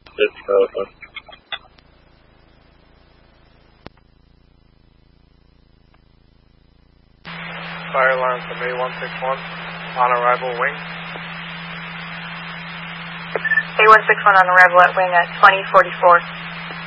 It's code. Fire alarm from A161 on arrival wing. A161 on arrival at wing at 2044.